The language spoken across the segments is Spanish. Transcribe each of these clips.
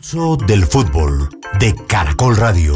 Del fútbol de Caracol Radio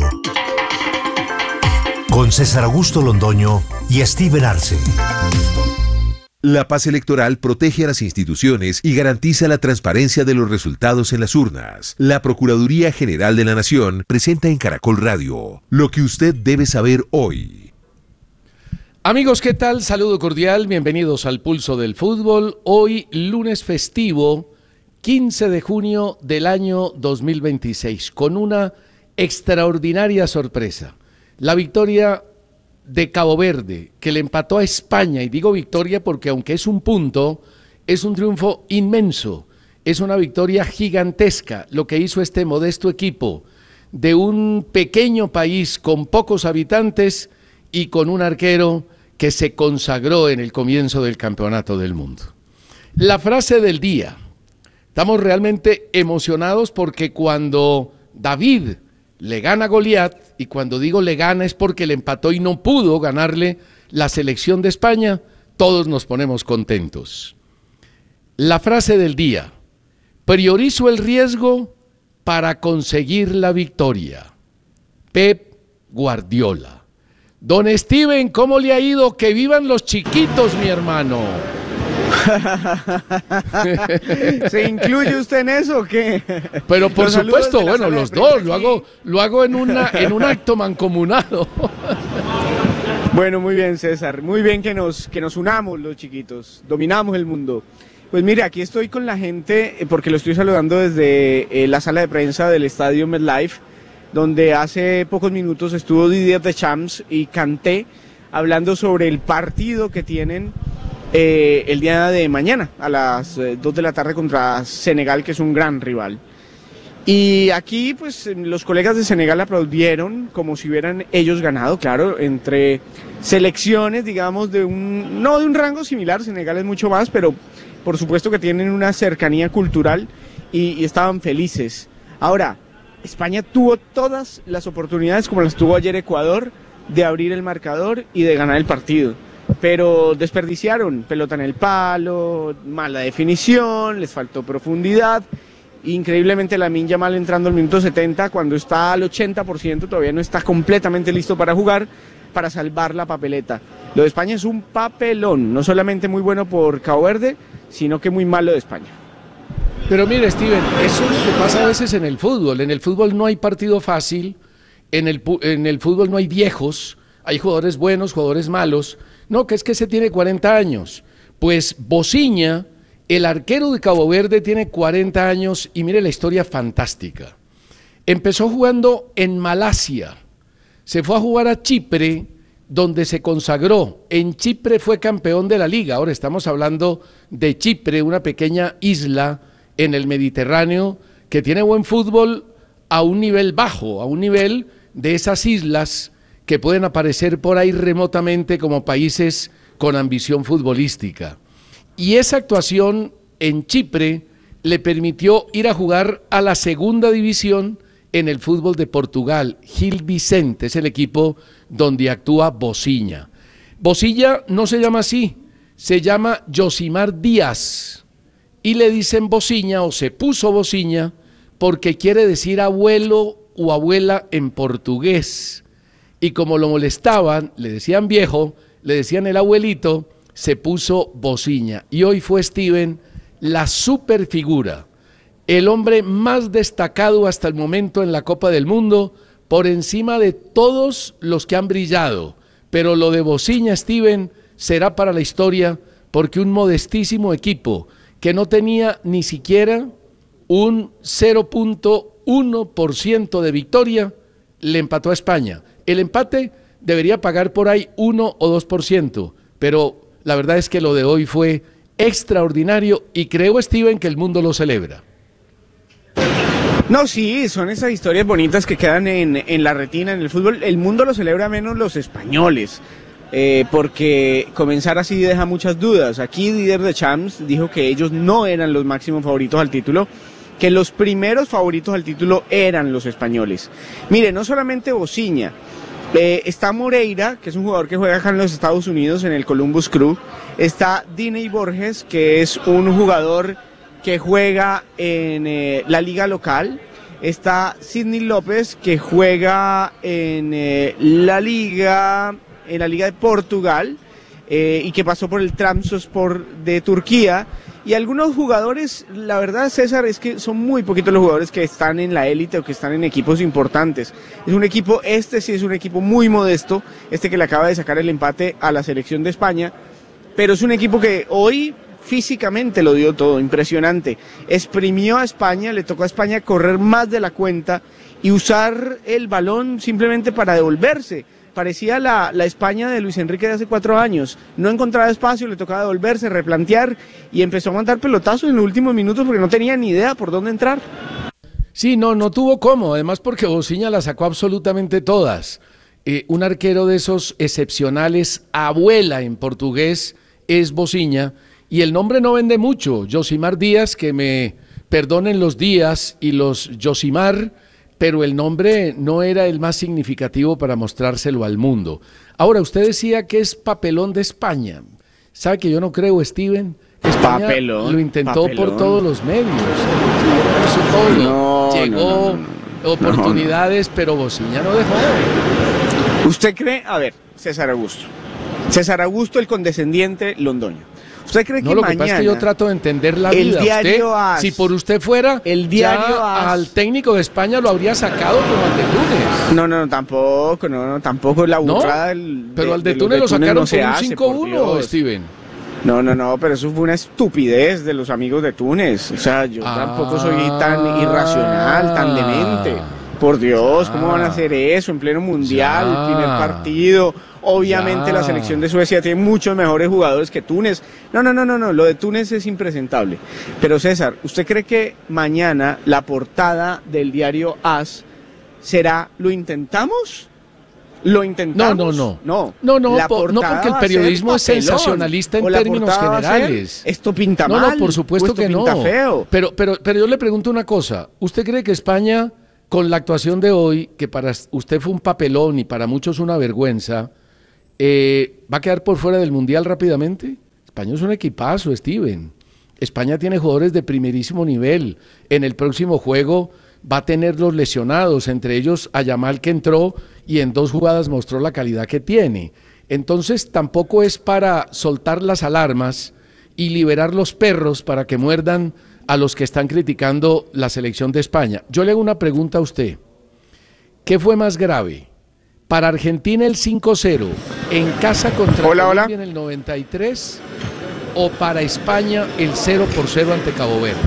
con César Augusto Londoño y Steven Arce. La paz electoral protege a las instituciones y garantiza la transparencia de los resultados en las urnas. La Procuraduría General de la Nación presenta en Caracol Radio lo que usted debe saber hoy. Amigos, ¿qué tal? Saludo cordial, bienvenidos al Pulso del Fútbol. Hoy, lunes festivo, 15 de junio del año 2026, con una extraordinaria sorpresa. La victoria de Cabo Verde, que le empató a España, y digo victoria porque aunque es un punto, es un triunfo inmenso, es una victoria gigantesca lo que hizo este modesto equipo de un pequeño país con pocos habitantes y con un arquero que se consagró en el comienzo del Campeonato del Mundo. La frase del día: estamos realmente emocionados porque cuando David le gana a Goliat, y cuando digo le gana es porque le empató y no pudo ganarle la selección de España, todos nos ponemos contentos. La frase del día: priorizo el riesgo para conseguir la victoria. Pep Guardiola. Don Steven, ¿cómo le ha ido? ¡Que vivan los chiquitos, mi hermano! ¿Se incluye usted en eso o qué? Pero por supuesto, bueno, los dos, lo hago en un acto mancomunado. Bueno, muy bien, César, muy bien que nos unamos los chiquitos, dominamos el mundo. Pues mire, aquí estoy con la gente porque lo estoy saludando desde la sala de prensa del estadio MetLife, donde hace pocos minutos estuvo Didier Deschamps y Kanté hablando sobre el partido que tienen el día de mañana a las 2 de la tarde contra Senegal, que es un gran rival. Y aquí pues los colegas de Senegal aplaudieron como si hubieran ellos ganado, claro, entre selecciones, digamos, no de un rango similar. Senegal es mucho más, pero por supuesto que tienen una cercanía cultural y estaban felices. Ahora, España tuvo todas las oportunidades, como las tuvo ayer Ecuador, de abrir el marcador y de ganar el partido. Pero desperdiciaron, pelota en el palo, mala definición, les faltó profundidad. Increíblemente Lamine Yamal entrando al minuto 70, cuando está al 80%, todavía no está completamente listo para jugar, para salvar la papeleta. Lo de España es un papelón, no solamente muy bueno por Cabo Verde, sino que muy malo de España. Pero mire, Steven, eso es lo que pasa a veces en el fútbol. En el fútbol no hay partido fácil, en el fútbol no hay viejos, hay jugadores buenos, jugadores malos. No, que es que se tiene 40 años. Pues Bociña, el arquero de Cabo Verde, tiene 40 años y mire la historia fantástica. Empezó jugando en Malasia, se fue a jugar a Chipre, donde se consagró. En Chipre fue campeón de la liga. Ahora estamos hablando de Chipre, una pequeña isla en el Mediterráneo que tiene buen fútbol a un nivel bajo, a un nivel de esas islas que pueden aparecer por ahí remotamente como países con ambición futbolística. Y esa actuación en Chipre le permitió ir a jugar a la segunda división en el fútbol de Portugal. Gil Vicente es el equipo donde actúa Bociña. Bociña no se llama así, se llama Yosimar Díaz. Y le dicen Bociña, o se puso Bociña, porque quiere decir abuelo o abuela en portugués. Y como lo molestaban, le decían viejo, le decían el abuelito, se puso Bociña. Y hoy fue Steven la superfigura, el hombre más destacado hasta el momento en la Copa del Mundo, por encima de todos los que han brillado. Pero lo de Bociña, Steven, será para la historia, porque un modestísimo equipo que no tenía ni siquiera un 0.1% de victoria, le empató a España. El empate debería pagar por ahí 1 o 2%, pero la verdad es que lo de hoy fue extraordinario y creo, Steven, que el mundo lo celebra. No, sí, son esas historias bonitas que quedan en la retina, en el fútbol. El mundo lo celebra menos los españoles, porque comenzar así deja muchas dudas. Aquí Didier Deschamps dijo que ellos no eran los máximos favoritos al título, que los primeros favoritos al título eran los españoles. Mire, no solamente Bociña, está Moreira, que es un jugador que juega acá en los Estados Unidos en el Columbus Crew, está Diney Borges, que es un jugador que juega en la liga local, está Sidney López, que juega en la Liga de Portugal y que pasó por el Trabzonspor de Turquía. Y algunos jugadores, la verdad, César, es que son muy poquitos los jugadores que están en la élite o que están en equipos importantes. Es un equipo, sí es un equipo muy modesto, que le acaba de sacar el empate a la selección de España, pero es un equipo que hoy físicamente lo dio todo, impresionante. Exprimió a España, le tocó a España correr más de la cuenta y usar el balón simplemente para devolverse. Parecía la España de Luis Enrique de hace 4 años. No encontraba espacio, le tocaba devolverse, replantear y empezó a mandar pelotazos en los últimos minutos porque no tenía ni idea por dónde entrar. Sí, no tuvo cómo, además porque Bociña la sacó absolutamente todas. Un arquero de esos excepcionales, abuela en portugués, es Bociña, y el nombre no vende mucho. Josimar Díaz, que me perdonen los Díaz y los Josimar, pero el nombre no era el más significativo para mostrárselo al mundo. Ahora, usted decía que es papelón de España. ¿Sabe que yo no creo, Steven? España lo intentó por todos los medios. Hizo todo. Llegó oportunidades, pero Bociña no dejó. ¿Usted cree? A ver, César Augusto, el condescendiente Londoño. ¿Usted cree que lo mañana... que pasa es que yo trato de entender la vida. El diario usted, AS, si por usted fuera, el diario AS, al técnico de España lo habría sacado como al de Túnez. No, tampoco la burrada. Pero al de Túnez lo sacaron por un 5-1, Steven. No, pero eso fue una estupidez de los amigos de Túnez. O sea, yo tampoco soy tan irracional, tan demente. Por Dios, ¿cómo van a hacer eso en pleno mundial, primer partido? Obviamente la selección de Suecia tiene muchos mejores jugadores que Túnez. No, lo de Túnez es impresentable. Pero César, ¿usted cree que mañana la portada del diario AS será ¿lo intentamos? ¿Lo intentamos? No, porque el periodismo es sensacionalista en términos generales. Esto pinta mal. No, por supuesto que no. Feo. Pero yo le pregunto una cosa. ¿Usted cree que España, con la actuación de hoy, que para usted fue un papelón y para muchos una vergüenza, va a quedar por fuera del Mundial rápidamente? España es un equipazo, Steven. España tiene jugadores de primerísimo nivel. En el próximo juego va a tener los lesionados, entre ellos a Yamal, que entró y en 2 jugadas mostró la calidad que tiene. Entonces tampoco es para soltar las alarmas y liberar los perros para que muerdan a los que están criticando la selección de España. Yo le hago una pregunta a usted. ¿Qué fue más grave? ¿Para Argentina el 5-0 en casa contra Colombia en el 93 o para España el 0-0 ante Cabo Verde?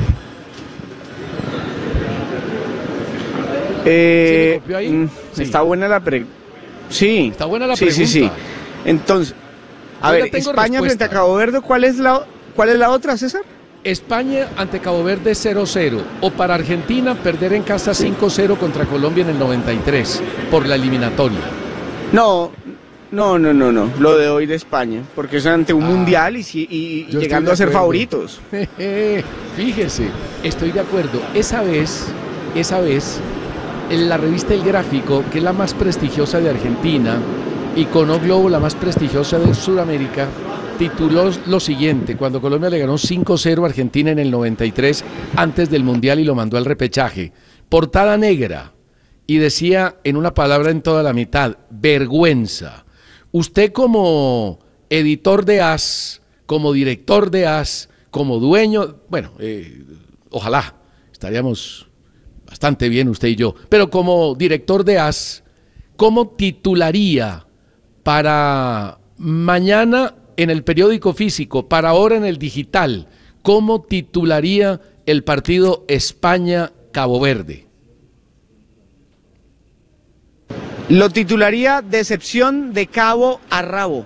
¿Sí me copió ahí? Sí. Está buena la pregunta. Sí. Está buena la pregunta. Sí. Entonces, España frente a Cabo Verde, ¿cuál es la otra, César? España ante Cabo Verde 0-0 o para Argentina perder en casa 5-0 contra Colombia en el 93 por la eliminatoria. No, lo de hoy de España, porque es ante un mundial y llegando a ser favoritos. Fíjese, estoy de acuerdo. Esa vez, en la revista El Gráfico, que es la más prestigiosa de Argentina, y con O Globo, la más prestigiosa de Sudamérica, tituló lo siguiente: cuando Colombia le ganó 5-0 a Argentina en el 93 antes del Mundial y lo mandó al repechaje. Portada negra, y decía en una palabra en toda la mitad: vergüenza. Usted, como editor de AS, como director de AS, como dueño, ojalá estaríamos bastante bien usted y yo, pero como director de AS, ¿cómo titularía para mañana en el periódico físico, para ahora en el digital, cómo titularía el partido España-Cabo Verde? Lo titularía Decepción de cabo a rabo.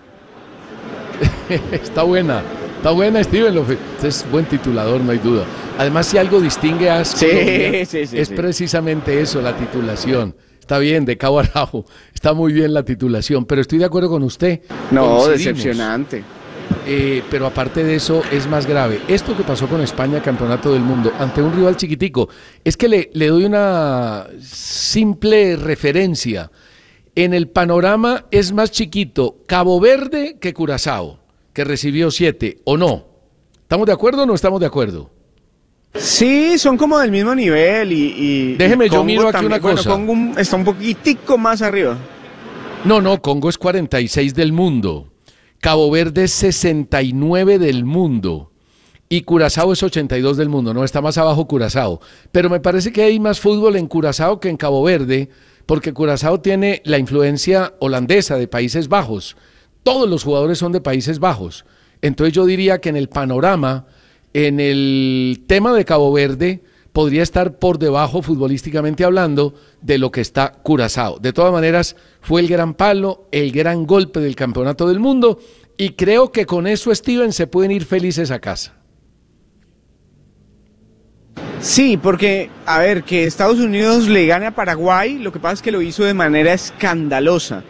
Está buena, Steven. Usted es buen titulador, no hay duda. Además, si algo distingue a Colombia, es precisamente eso, la titulación. Está bien, de cabo a rabo, está muy bien la titulación, pero estoy de acuerdo con usted. No, decepcionante. Pero aparte de eso, es más grave. Esto que pasó con España, campeonato del mundo, ante un rival chiquitico, es que le doy una simple referencia. En el panorama es más chiquito Cabo Verde que Curazao, que recibió 7, ¿o no? ¿Estamos de acuerdo o no estamos de acuerdo? Sí, son como del mismo nivel y Déjeme, yo Congo miro aquí también. una cosa. Bueno, Congo está un poquitico más arriba. No, Congo es 46 del mundo. Cabo Verde es 69 del mundo. Y Curazao es 82 del mundo. No, está más abajo Curazao. Pero me parece que hay más fútbol en Curazao que en Cabo Verde, porque Curazao tiene la influencia holandesa de Países Bajos. Todos los jugadores son de Países Bajos. Entonces yo diría que en el panorama, en el tema de Cabo Verde, podría estar por debajo futbolísticamente hablando de lo que está Curazao. De todas maneras, fue el gran palo, el gran golpe del campeonato del mundo y creo que con eso, Steven, se pueden ir felices a casa. Sí, porque, a ver, que Estados Unidos le gane a Paraguay, lo que pasa es que lo hizo de manera escandalosa.